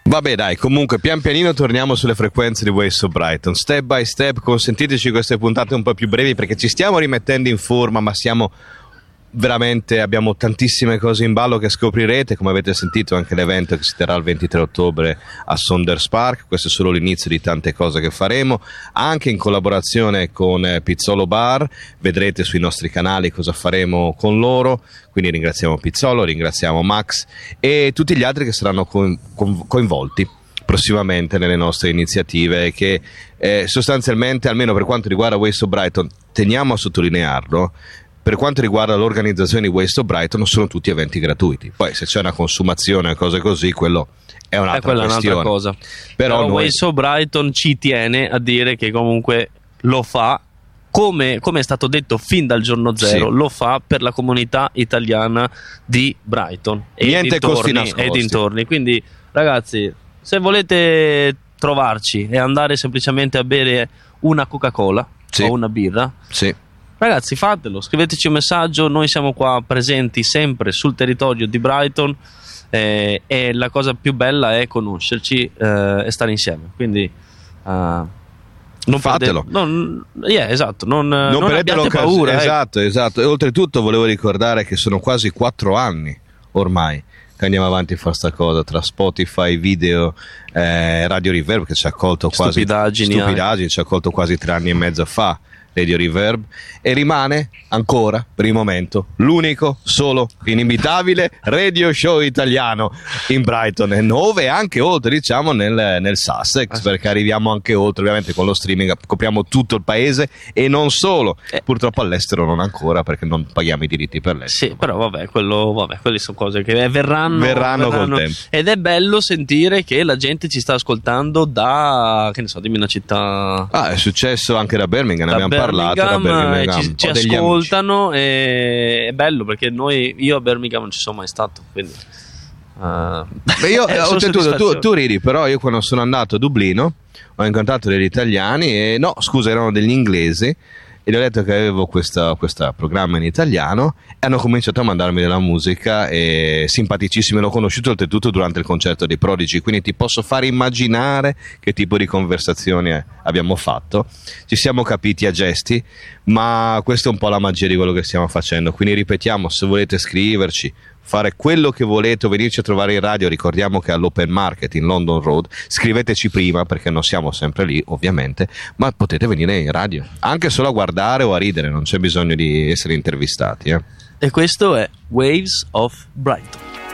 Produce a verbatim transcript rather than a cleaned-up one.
Vabbè dai, comunque pian pianino torniamo sulle frequenze di Waves of Brighton, step by step. Consentiteci queste puntate un po' più brevi perché ci stiamo rimettendo in forma, ma siamo veramente, abbiamo tantissime cose in ballo che scoprirete. Come avete sentito, anche l'evento che si terrà il ventitré ottobre a Saunders Park, questo è solo l'inizio di tante cose che faremo, anche in collaborazione con eh, Pizzolo Bar. Vedrete sui nostri canali cosa faremo con loro, quindi ringraziamo Pizzolo, ringraziamo Max e tutti gli altri che saranno co- co- coinvolti prossimamente nelle nostre iniziative, che eh, sostanzialmente, almeno per quanto riguarda Waves of Brighton, teniamo a sottolinearlo, per quanto riguarda l'organizzazione di Waves of Brighton sono tutti eventi gratuiti. Poi se c'è una consumazione o cose così, quello è un'altra è questione. Un'altra cosa. Però, Però noi... Waves of Brighton ci tiene a dire che comunque lo fa, come, come è stato detto fin dal giorno zero, sì. lo fa per la comunità italiana di Brighton e niente costi dintorni, nascosti. e dintorni. Quindi ragazzi, se volete trovarci e andare semplicemente a bere una Coca-Cola, sì, o una birra, sì, ragazzi, fatelo, scriveteci un messaggio, noi siamo qua presenti sempre sul territorio di Brighton, eh, e la cosa più bella è conoscerci eh, e stare insieme, quindi uh, non fatelo. Perde, non, yeah, esatto, non, non, non abbiate paura. Esatto, eh. esatto. E oltretutto volevo ricordare che sono quasi quattro anni ormai che andiamo avanti a fare sta cosa, tra Spotify, video, eh, Radio Reverb che ci ha accolto quasi stupidaggini, stupidaggini ci ha accolto quasi tre anni e mezzo fa, Radio Reverb, e rimane ancora per il momento l'unico, solo, inimitabile radio show italiano in Brighton e Nove, anche oltre, diciamo, nel, nel Sussex, perché arriviamo anche oltre, ovviamente con lo streaming copriamo tutto il paese e non solo, eh. purtroppo all'estero non ancora perché non paghiamo i diritti per l'estero. Sì, però vabbè, quello, vabbè, quelle sono cose che verranno, verranno, verranno col tempo. Ed è bello sentire che la gente ci sta ascoltando da, che ne so, dimmi una città. Ah, è successo anche da Birmingham, ne abbiamo Birmingham, parlato, da Birmingham, ci, ci ascoltano e è bello perché noi, io a Birmingham non ci sono mai stato, quindi uh, beh, io oltretutto tu, tu ridi, però io quando sono andato a Dublino ho incontrato degli italiani e no, scusa, erano degli inglesi e gli ho detto che avevo questo programma in italiano e hanno cominciato a mandarmi della musica e simpaticissimi, l'ho conosciuto oltretutto durante il concerto dei Prodigy, quindi ti posso fare immaginare che tipo di conversazioni abbiamo fatto. Ci siamo capiti a gesti, ma questa è un po' la magia di quello che stiamo facendo, quindi ripetiamo, se volete scriverci, fare quello che volete o venirci a trovare in radio, ricordiamo che all'Open Market in London Road, scriveteci prima perché non siamo sempre lì ovviamente, ma potete venire in radio anche solo a guardare o a ridere, non c'è bisogno di essere intervistati, eh. E questo è Waves of Brighton.